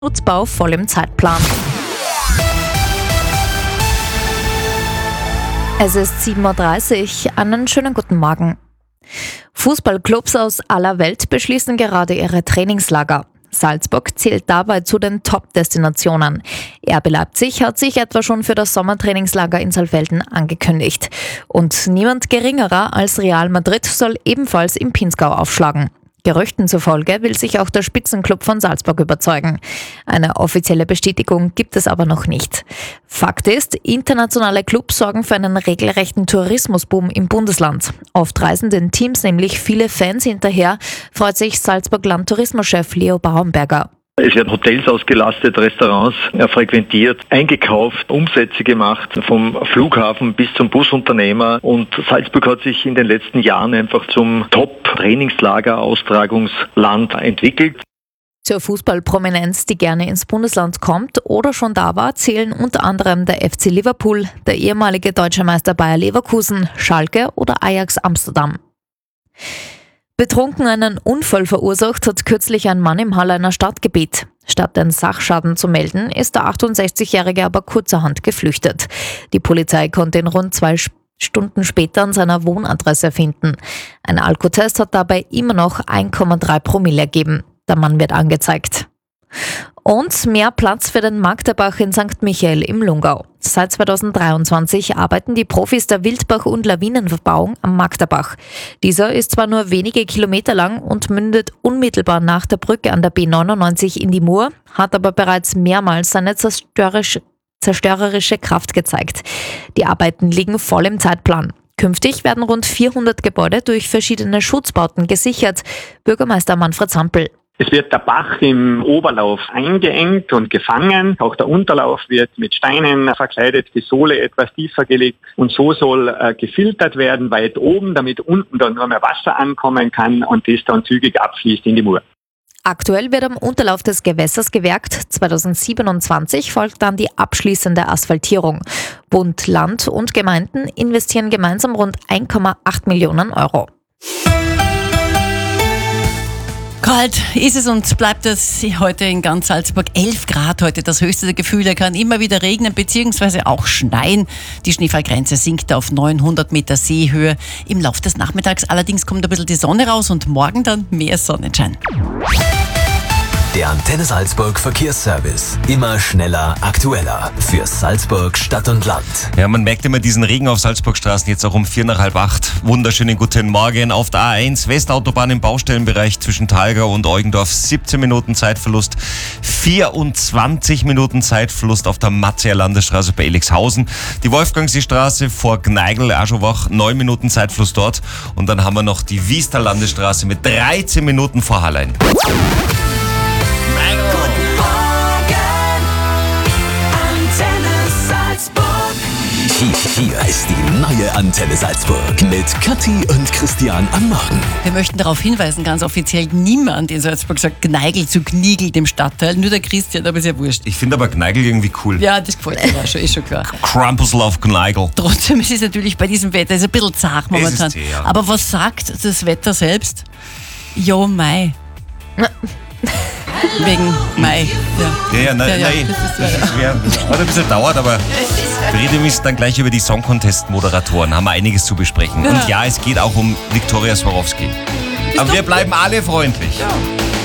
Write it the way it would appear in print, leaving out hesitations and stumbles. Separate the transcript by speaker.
Speaker 1: Nutzbau voll im Zeitplan. Es ist 7:30 Uhr. Einen schönen guten Morgen. Fußballclubs aus aller Welt beschließen gerade ihre Trainingslager. Salzburg zählt dabei zu den Top-Destinationen. RB Leipzig hat sich etwa schon für das Sommertrainingslager in Saalfelden angekündigt. Und niemand geringerer als Real Madrid soll ebenfalls im Pinzgau aufschlagen. Gerüchten zufolge will sich auch der Spitzenclub von Salzburg überzeugen. Eine offizielle Bestätigung gibt es aber noch nicht. Fakt ist, internationale Clubs sorgen für einen regelrechten Tourismusboom im Bundesland. Oft reisen den Teams nämlich viele Fans hinterher, freut sich Salzburg-Landtourismuschef Leo Bauernberger.
Speaker 2: Es werden Hotels ausgelastet, Restaurants frequentiert, eingekauft, Umsätze gemacht, vom Flughafen bis zum Busunternehmer. Und Salzburg hat sich in den letzten Jahren einfach zum Top-Trainingslager-Austragungsland entwickelt.
Speaker 1: Zur Fußballprominenz, die gerne ins Bundesland kommt oder schon da war, zählen unter anderem der FC Liverpool, der ehemalige deutsche Meister Bayer Leverkusen, Schalke oder Ajax Amsterdam. Betrunken einen Unfall verursacht hat kürzlich ein Mann im Halleiner Stadtgebiet. Statt den Sachschaden zu melden, ist der 68-Jährige aber kurzerhand geflüchtet. Die Polizei konnte ihn rund 2 Stunden später an seiner Wohnadresse finden. Ein Alkotest hat dabei immer noch 1,3 Promille ergeben. Der Mann wird angezeigt. Und mehr Platz für den Magderbach in St. Michael im Lungau. Seit 2023 arbeiten die Profis der Wildbach- und Lawinenbebauung am Magderbach. Dieser ist zwar nur wenige Kilometer lang und mündet unmittelbar nach der Brücke an der B99 in die Mur, hat aber bereits mehrmals seine zerstörerische Kraft gezeigt. Die Arbeiten liegen voll im Zeitplan. Künftig werden rund 400 Gebäude durch verschiedene Schutzbauten gesichert. Bürgermeister Manfred Sampel.
Speaker 3: Es wird der Bach im Oberlauf eingeengt und gefangen. Auch der Unterlauf wird mit Steinen verkleidet, die Sohle etwas tiefer gelegt. Und so soll gefiltert werden, weit oben, damit unten dann nur mehr Wasser ankommen kann und das dann zügig abfließt in die Mur.
Speaker 1: Aktuell wird am Unterlauf des Gewässers gewerkt. 2027 folgt dann die abschließende Asphaltierung. Bund, Land und Gemeinden investieren gemeinsam rund 1,8 Millionen Euro.
Speaker 4: Kalt ist es und bleibt es heute in ganz Salzburg. 11 Grad heute das höchste der Gefühle. Kann immer wieder regnen bzw. auch schneien. Die Schneefallgrenze sinkt auf 900 Meter Seehöhe. Im Laufe des Nachmittags allerdings kommt ein bisschen die Sonne raus und morgen dann mehr Sonnenschein.
Speaker 5: Der Antenne Salzburg Verkehrsservice. Immer schneller, aktueller. Für Salzburg, Stadt und Land.
Speaker 6: Ja, man merkt immer diesen Regen auf Salzburgstraßen jetzt auch um 7:45. Wunderschönen guten Morgen. Auf der A1 Westautobahn im Baustellenbereich zwischen Thalgau und Eugendorf 17 Minuten Zeitverlust. 24 Minuten Zeitverlust auf der Matzeer Landesstraße bei Elixhausen. Die Wolfgangseestraße vor Gneigl, Aschowach, 9 Minuten Zeitverlust dort. Und dann haben wir noch die Wiester Landesstraße mit 13 Minuten vor Hallein.
Speaker 5: Hier ist die neue Antenne Salzburg mit Kathi und Christian am Morgen.
Speaker 4: Wir möchten darauf hinweisen, ganz offiziell, niemand in Salzburg sagt Gneigl zu Gnigl, dem Stadtteil. Nur der Christian, aber ist ja wurscht.
Speaker 6: Ich finde aber Gneigl irgendwie cool.
Speaker 4: Ja, das gefällt mir auch schon, ist schon klar.
Speaker 6: Krampusl auf Gneigl.
Speaker 4: Trotzdem ist es natürlich bei diesem Wetter ist ein bisschen zart momentan.
Speaker 6: Es ist ja.
Speaker 4: Aber was sagt das Wetter selbst? Jo, Mai. Wegen Mai.
Speaker 6: Ja, nein.
Speaker 4: Das ist
Speaker 6: Hat ein bisschen dauert, aber wir reden müssen dann gleich über die Song Contest Moderatoren. Haben wir einiges zu besprechen. Und ja, es geht auch um Viktoria Swarovski. Aber wir bleiben alle freundlich.
Speaker 4: Ja.